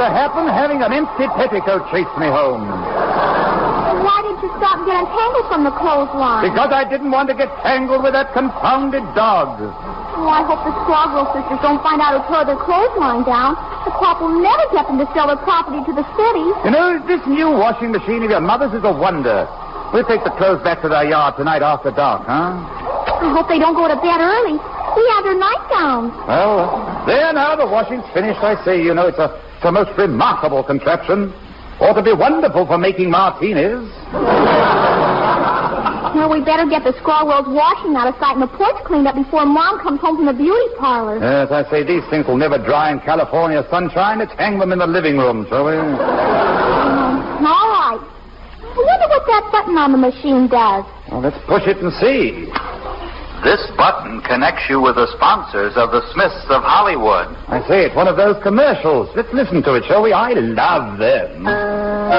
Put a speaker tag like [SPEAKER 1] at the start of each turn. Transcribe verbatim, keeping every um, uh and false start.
[SPEAKER 1] to happen, having an empty petticoat chase me home.
[SPEAKER 2] Why did you stop and get untangled from the clothesline?
[SPEAKER 1] Because I didn't want to get tangled with that confounded dog.
[SPEAKER 2] Oh, I hope the Scarborough sisters don't find out who tore their clothesline down. The crop will never get them to sell their property to the city.
[SPEAKER 1] You know, this new washing machine of your mother's is a wonder. We'll take the clothes back to their yard tonight after dark, huh?
[SPEAKER 2] I hope they don't go to bed early. We have their nightgowns.
[SPEAKER 1] Well, there now, the washing's finished, I say. You know, it's a, it's a most remarkable contraption. Ought to be wonderful for making martinis.
[SPEAKER 2] Well, we better get the Scarborough washing out of sight and the porch cleaned up before Mom comes home from the beauty parlor.
[SPEAKER 1] Yes, I say, these things will never dry in California sunshine. Let's hang them in the living room, shall we?
[SPEAKER 2] Um, all right. I wonder what that button on the machine does.
[SPEAKER 1] Well, let's push it and see.
[SPEAKER 3] This button connects you with the sponsors of the Smiths of Hollywood.
[SPEAKER 1] I say, it's one of those commercials. Let's listen to it, shall we? I love them.